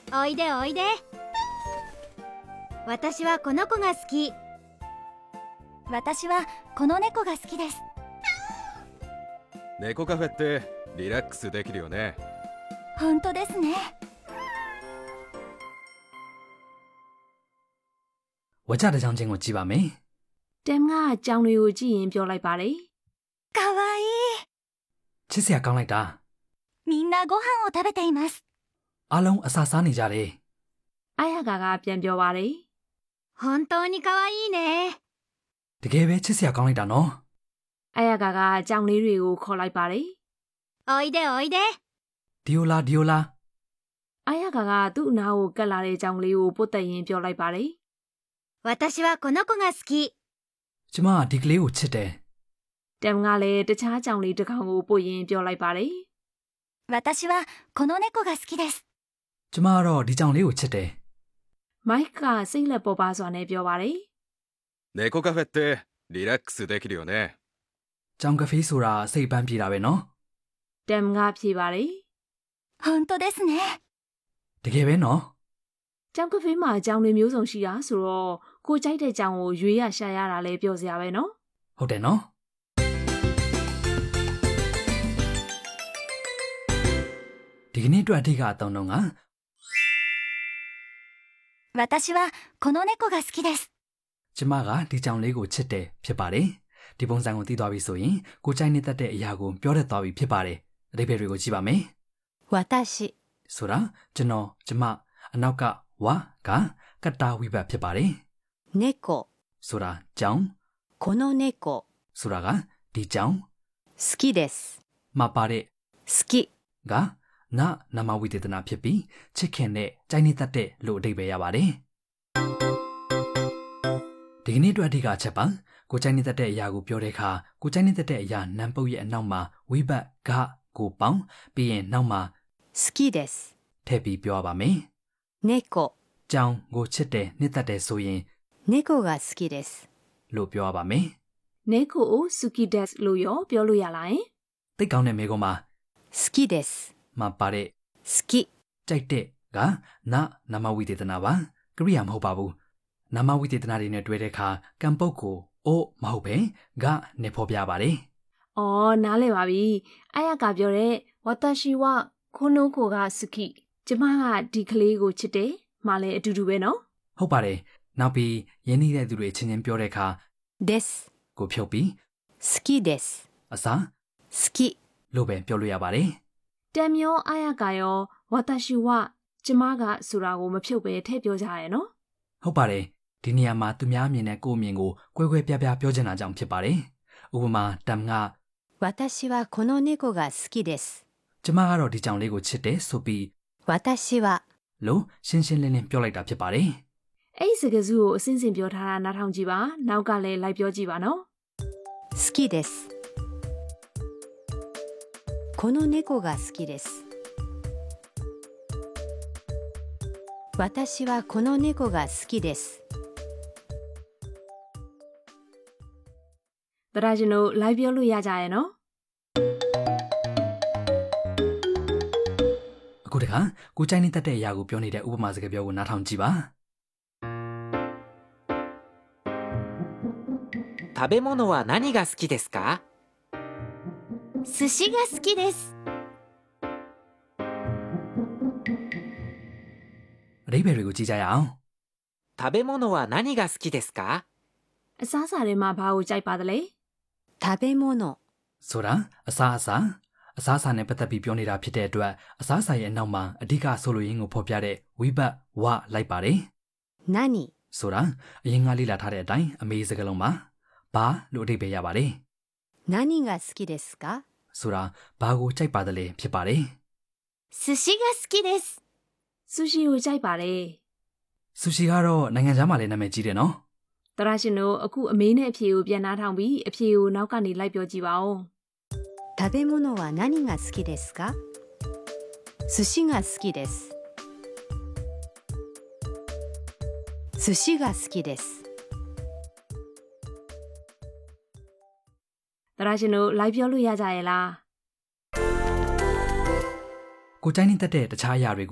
おいでおいで。私はこの子が好き。 私はこの猫が好きです。 猫カフェってリラックスできるよね。 本当ですね。 ဝကြတဲ့ကြောင်းချင်းကိုကြည့်ပါမယ်။တမ်ကအကြောင်းလေးကိုကြည့်ရင်ပြောလိုက်ပါလေかわいい。 ချစ်စရာကောင်းလိုက်တာみんなご飯を食べています。 အားလုံးအစာစားနေကြတယ်။あやかがပြန်ပြောပါလေ本当に可愛いね。 တကယ်ပဲချစ်စရာကောင်းလိုက်တာနော်။あやかがအကြောင်းလေးတွေကိုခေါ်လိုက်ပါလေおいでおいで。 ဒီယိုလာ။あやかがသူ့အနာကိုကပ်လာတဲ့အကြောင်းလေးကိုပုတ်တက်ရင်ပြောလိုက်ပါလေ私はこの子が好き。 ကျမကဒီကလေးကိုချစ်တယ်။တမ်ကလည်းတခြားအကြောင်းလေးတစ်ကောင်ကိုပို့ရင်ပြောလိုက်ပါလေ私はこの猫が好きです。 ကျမကတော့ဒီကြောင်လေးကိုချစ်တယ်။မိုက်ကစိတ်လက်ပေါ်ပါစွာနဲ့ပြောပါလေ猫カフェってリラックスできるよね。 ကြောင်ကဖေးဆိုတာစိတ်ပန်းပြေတာပဲနော်။တမ်ကဖြေပါလေ本当ですね。 တကယ်ပဲနော်။ကြောင်ကဖေးမှာအကြောင်းလေးမျိုးစုံရှိတာဆိုတော့ကိုကြိုက်တဲ့ကြောင်ကိုရွေးရရှာရတာလည်းပြောစရာပဲနော်ဟုတ်တယ်နော်ဒီကနေ့အတွက်အထက်ကအတုံးတော့က私はこの猫が好きです。 ကျမကဒီကြောင်လေးကိုချစ်တယ်ဖြစ်ပါတယ်ဒီပုံစံကိုသိသွားပြီဆိုရင်ကိုကြိုက်နေတတ်တဲ့အရာကိုပြောတတ်သွားပြီဖြစ်ပါတယ်အဓိပ္ပာယ်တွေကိုကြည့်ပါမယ်私ဆိုတာကျွန်တော်ကျမအနောက်ကဝါကကတ္တာဝိဘတ်ဖြစ်ပါတယ်猫ဆိုတာကြောင်この猫ဆိုတာကဒီကြောင်好きです。 မှာပါတဲ့好きကနာမဝိသေသနာဖြစ်ပြီးချစ်ခင်တဲ့ကြိုက်နေတတ်တဲ့လို့အဓိပ္ပာယ်ရပါတယ်ဒီကနေ့အတွက်အဓိကအချက်ပါကိုကြိုက်နေတတ်တဲ့အရာကိုပြောတဲ့အခါကိုကြိုက်နေတတ်တဲ့အရာနံပုတ်ရဲ့အနောက်မှာဝိဘတ်ကကိုပေါင်းပြီးရင်နောက်မှာ好きです。 ထည့်ပြီးပြောရပါမယ်猫ကြောင်ကိုချစ်တယ်နှစ်သက်တယ်ဆိုရင်猫が好きです。 လို့ပြောရပါမယ်။နေကိုကိုစူကီဒက်လို့ရောပြောလို့ရလား။သိကောင်းတဲ့မေကုံးမှာ好きです。 မှာပါတဲ့好きကြိုက်တဲ့ကနာမဝိသေသနာပါကရိယာမဟုတ်ပါဘူးနာမဝိသေသနာတွေနဲ့တွဲတဲ့အခါကံပုတ်ကိုအိုးမဟုတ်ပဲကနေဖော်ပြပါတယ်။အော်နားလည်ပါပြီ။あやかပြောတဲ့ဝတရှိဝခိုနိုကိုကစကီကျမကဒီကလေးကိုချစ်တယ်။မှလည်းအတူတူပဲနော်။ဟုတ်ပါတယ်။နောက်ပြီးရင်းနှီးတဲ့သူတွေချင်းချင်းပြောတဲ့အခါですကိုဖြုတ်ပြီး好きですအစား好きလို့ပဲပြောလို့ရပါတယ်။တမ်ယောあやかရောဝတရှိဝကျမကဆိုတာကိုမဖြုတ်ပဲထည့်ပြောကြရဲနော်။ဟုတ်ပါတယ်။ဒီနေရာမှာသူများအမြင်နဲ့ကိုယ်အမြင်ကိုကွဲကွဲပြားပြားပြောချင်တာကြောင့်ဖြစ်ပါတယ်။ဥပမာတမ်က私はこの猫が好きです。 ကျမကတော့ဒီကြောင်လေးကိုချစ်တယ်ဆိုပြီး私はလို့ရှင်းရှင်းလင်းလင်းပြောလိုက်တာဖြစ်ပါတယ်။အဲ့ဒီစကားစုကိုအစင်းစင်ပြောထားတာနားထောင်ကြည့်ပါ။နောက်ကလည်းလိုက်ပြောကြည့်ပါနော်好きです。この猫が好きです。私はこの猫が好きです。 ။ဒါကြလို့လိုက်ပြောလို့ရကြရဲ့နော်အခုတခါကိုကြိုက်နေတတ်တဲ့အရာကိုပြောနေတဲ့ဥပမာစကားပြောကိုနားထောင်ကြည့်ပါ食べ物は何が好きですか？ 寿司が好きです。 အဓိပ္ပာယ်တွေကိုကြည့်ကြရအောင်食べ物は何が好きですか？ အစားအစာတွေမှာဘာကိုကြိုက်ပါသလဲ食べ物ဆိုတာအစားအစာနဲ့ပတ်သက်ပြီးပြောနေတာဖြစ်တဲ့အတွက်အစားအစာရဲ့အနောက်မှာအဓိကဆိုလိုရင်းကိုဖော်ပြတဲ့ဝိဘတ်ဝလိုက်ပါတယ်何ဆိုတာအရင်ကလေ့လာထားတဲ့အတိုင်းအမေးစကားလုံးမှာဘာလို့အဓိပ္ပာယ်ရပါတယ်何が好きですかဆိုတာဘာကိုကြိုက်ပါသလဲဖြစ်ပါတယ်寿司が好きですဆူရှီကိုကြိုက်ပါတယ်ဆူရှီကတော့နိုင်ငံခြားမှာလည်းနာမည်ကြီးတယ်နော်တရရှင်တို့အခုအမေးနဲ့အဖြေကိုပြန်နှားထောင်ပြီးအဖြေကိုနောက်ကနေလိုက်ပြောကြည့်ပါဦး食べ物は何が好きですか寿司が好きです寿司が好きですတရရှင်တို့လိုက်ပြောလို့ရကြရဲ့လားကိုကြိုက်နေတတ်တဲ့တခြားအရာတွေ